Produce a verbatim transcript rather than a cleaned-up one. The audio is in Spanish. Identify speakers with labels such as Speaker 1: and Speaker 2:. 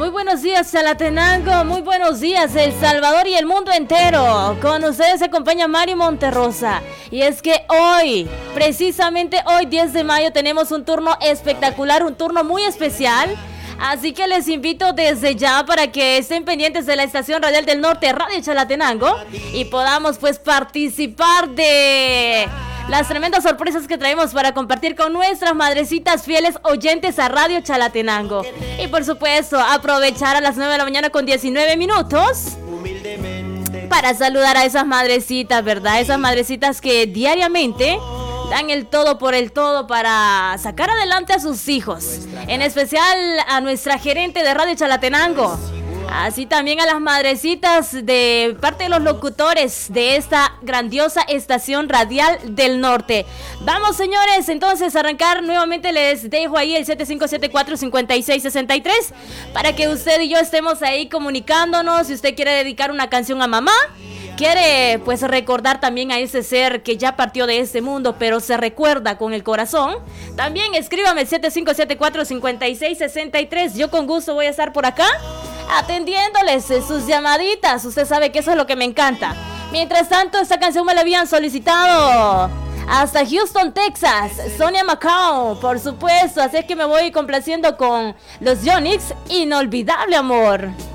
Speaker 1: Muy buenos días, Chalatenango. Muy buenos días, El Salvador y el mundo entero. Con ustedes se acompaña Mari Monterrosa. Y es que hoy, precisamente hoy, diez de mayo, tenemos un turno espectacular, un turno muy especial. Así que les invito desde ya para que estén pendientes de la estación radial del norte, Radio Chalatenango, y podamos pues participar de las tremendas sorpresas que traemos para compartir con nuestras madrecitas fieles oyentes a Radio Chalatenango. Y por supuesto, aprovechar a las nueve de la mañana con diecinueve minutos para saludar a esas madrecitas, ¿verdad? Esas madrecitas que diariamente dan el todo por el todo para sacar adelante a sus hijos. En especial a nuestra gerente de Radio Chalatenango. Así también a las madrecitas de parte de los locutores de esta grandiosa estación radial del norte. Vamos, señores, entonces a arrancar. Nuevamente les dejo ahí el siete cinco siete cuatro, cinco seis seis tres para que usted y yo estemos ahí comunicándonos. Si usted quiere dedicar una canción a mamá, quiere pues recordar también a ese ser que ya partió de este mundo, pero se recuerda con el corazón, también escríbame siete cinco siete cuatro, cinco seis seis tres. Yo con gusto voy a estar por acá atendiéndoles sus llamaditas. Usted sabe que eso es lo que me encanta. Mientras tanto, esta canción me la habían solicitado hasta Houston, Texas, Sonia Macao, por supuesto. Así es que me voy complaciendo con los Yonix, Inolvidable Amor.